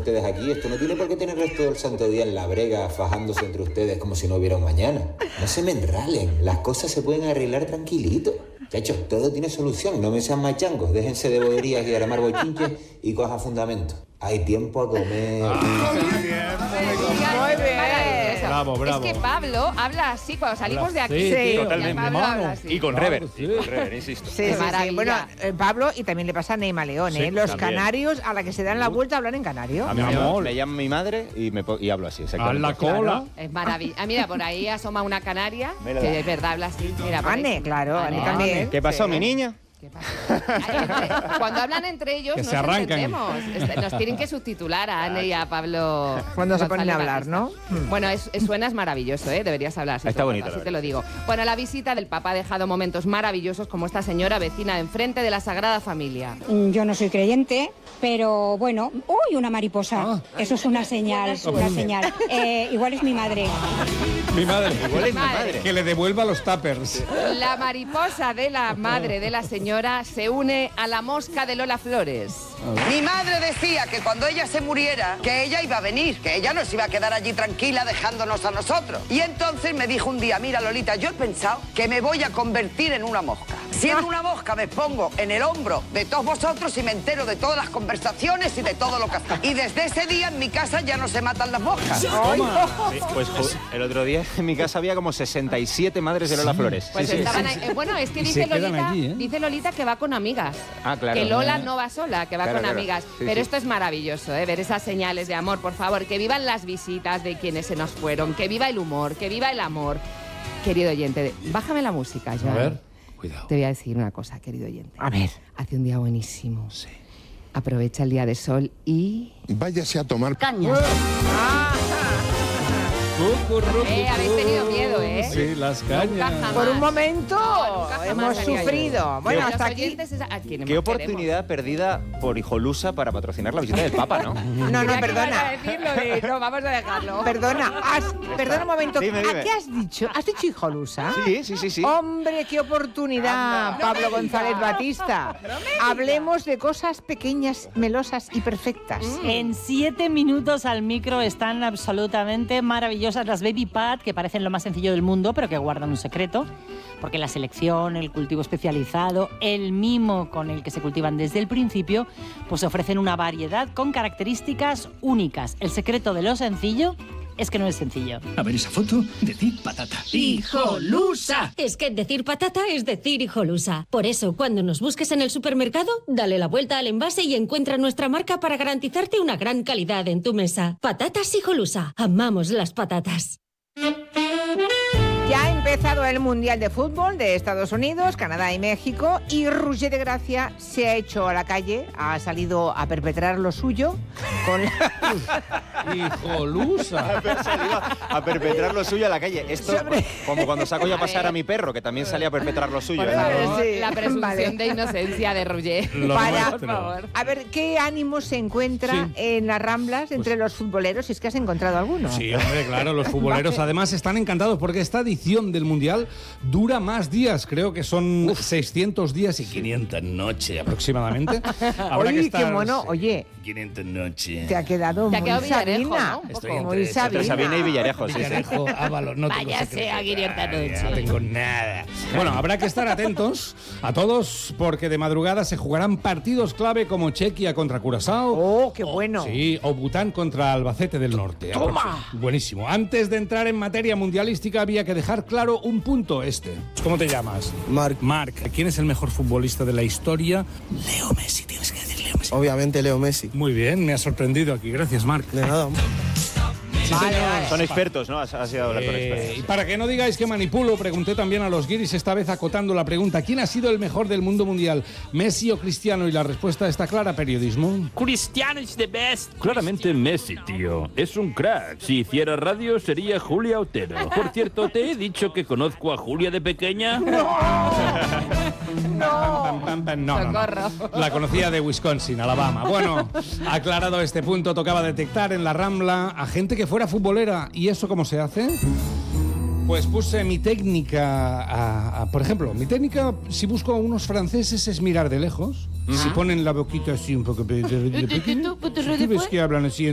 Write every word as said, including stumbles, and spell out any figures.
ustedes aquí. Esto no tiene por qué tener todo el santo día en la brega, fajándose entre ustedes como si no hubiera un mañana. No se me enralen, las cosas se pueden arreglar tranquilito. Chacho, todo tiene solución, no me sean machangos, déjense de boberías y armar bochinches y coja fundamento. Hay tiempo a comer. Muy bien, muy bien. Bravo, bravo. Es que Pablo habla así cuando salimos Habla, de aquí. sí, Sí, totalmente. Pablo habla así. Y con Claro, rever, sí. con rever, insisto. Sí, Qué sí, sí. maravilla. Bueno, eh, Pablo, y también le pasa a Neima León, ¿eh? Sí, Los también. canarios a la que se dan la vuelta hablan en canario. A mi Mi amor, amor. me llama mi madre y, me, po- y hablo así, A exactamente. la cola. Es maravilla. Ah, mira, por ahí asoma una canaria, Mira. que es verdad, habla así. Mira, por ahí. Ane, claro, Ane Ane. también. ¿Qué pasó, Sí. mi niña? ¿Qué pasa? Cuando hablan entre ellos, Que no se nos arrancan. entendemos. Este, Nos tienen que subtitular a Anne y a Pablo. Cuando se González ponen a hablar, Batista. ¿no? Bueno, es, es- suenas maravilloso, ¿eh? Deberías hablar así. Está todo el bonito, rato, la así te lo verdad, digo. Bueno, la visita del Papa ha dejado momentos maravillosos como esta señora vecina de enfrente de la Sagrada Familia. Mm, Yo no soy creyente, pero bueno, ¡uy, una mariposa! Eso es una señal, una señal. Eh, igual es mi madre. Mi madre. Igual es mi Madre. madre. Que le devuelva los tuppers. La mariposa de la madre de la señora se une a la mosca de Lola Flores. Mi madre decía que cuando ella se muriera, que ella iba a venir, que ella no se iba a quedar allí tranquila dejándonos a nosotros. Y entonces me dijo un día, mira Lolita, yo he pensado que me voy a convertir en una mosca. Siendo una mosca me pongo en el hombro de todos vosotros y me entero de todas las conversaciones y de todo lo que hacéis. Y desde ese día en mi casa ya no se matan las moscas. Sí, pues ju- el otro día en mi casa había como sesenta y siete madres de Lola Flores. Pues Sí, sí. estaban ahí. Eh, bueno, es que Y dice se quedan Lolita, allí, ¿eh? dice Lolita que va con amigas. Ah, claro. Que Lola no va sola, que va Claro, con claro. amigas. Sí, Pero sí. esto es maravilloso, ¿eh? Ver esas señales de amor, por favor. Que vivan las visitas de quienes se nos fueron, que viva el humor, que viva el amor. Querido oyente, bájame la música ya. A ver, cuidado. Te voy a decir una cosa, querido oyente. A ver. Hace un día buenísimo. Sí. Aprovecha el día de sol y... Váyase a tomar ¡Caña! Eh, habéis tenido miedo, ¿eh? Sí, las Nunca cañas. jamás. Por un momento No, nunca jamás hemos haría yo. sufrido. Bueno, Los hasta aquí. oyentes es a quienes Qué más oportunidad perdida por Hijolusa para patrocinar la visita del Papa, ¿no? No, queremos. no, Creía que perdona. ibas a decir lo de- No, vamos a dejarlo. Perdona, has- perdona un momento. Dime, ¿A dime. qué has dicho? ¿Has dicho hijolusa? Sí, sí, sí, sí. Hombre, qué oportunidad, Pablo González Batista. Hablemos de cosas pequeñas, melosas y perfectas. En siete minutos al micro están absolutamente maravillosas las Baby Pat, que parecen lo más sencillo del mundo, pero que guardan un secreto, porque la selección, el cultivo especializado, el mimo con el que se cultivan desde el principio, pues ofrecen una variedad con características únicas. El secreto de lo sencillo es que no es sencillo. A ver esa foto, decir patata. ¡Hijolusa! Es que decir patata es decir hijolusa. Por eso, cuando nos busques en el supermercado, dale la vuelta al envase y encuentra nuestra marca para garantizarte una gran calidad en tu mesa. Patatas Hijolusa. Amamos las patatas. Ya ha empezado el Mundial de Fútbol de Estados Unidos, Canadá y México, y Roger de Gracia se ha hecho a la calle, ha salido a perpetrar lo suyo con la... Hijolusa. Ha salido a perpetrar lo suyo a la calle. Esto, Sobre- como cuando saco yo a A pasear ver. a mi perro, que también salía a perpetrar lo suyo. Por ¿no? favor. Sí, La presunción vale. de inocencia de Roger. Lo Para- nuestro. Por favor. A ver, ¿qué ánimo se encuentra Sí. en las Ramblas entre los futboleros? Si es que has encontrado alguno. Sí, hombre, claro, los futboleros además están encantados porque esta edición del Mundial dura más días, creo que son seiscientos días y quinientas noches aproximadamente. Habrá Oye, que estar, qué mono. sí, Oye, quinientas noches. te ha quedado Te ha muy quedado Villarejo, Sabina. ¿no? Un Estoy poco. Muy entre, Sabina. Entre Sabina y Villarejo, sí, sí. Villarejo, Ábalos, no tengo Váyase secreto. a quinientas noches. No tengo nada. Bueno, habrá que estar atentos a todos porque de madrugada se jugarán partidos clave como Chequia contra Curazao. Oh, qué bueno. Sí, o Bután contra Albacete del Norte. ¡Toma! Buenísimo. Antes de entrar en materia mundialística había que dejar claro un punto este. ¿Cómo te llamas? Marc. Marc. ¿Quién es el mejor futbolista de la historia? Leo Messi, tienes que decir Leo Messi. Obviamente Leo Messi. Muy bien, me ha sorprendido aquí. Gracias, Marc. De nada. Sí, Vale, señor. vale. Son expertos, ¿no? Has, has ido a hablar con Eh, y expertos. para que no digáis que manipulo, pregunté también a los guiris, esta vez acotando la pregunta: ¿quién ha sido el mejor del mundo mundial? ¿Messi o Cristiano? Y la respuesta está clara, periodismo. Cristiano is the best. Claramente Messi, tío. Es un crack. Si hiciera radio sería Julia Otero. Por cierto, ¿te he dicho que conozco a Julia de pequeña? Pam, pam, pam. No, no, no. Socorro. La conocía de Wisconsin, Alabama. Bueno, aclarado este punto, tocaba detectar en la Rambla a gente que fuera futbolera. ¿Y eso cómo se hace? Pues puse mi técnica, a, a- por ejemplo, mi técnica, si busco a unos franceses, es mirar de lejos. Si ponen la boquita así un poco de, de, de pequeño, ¿tú ves que hablan así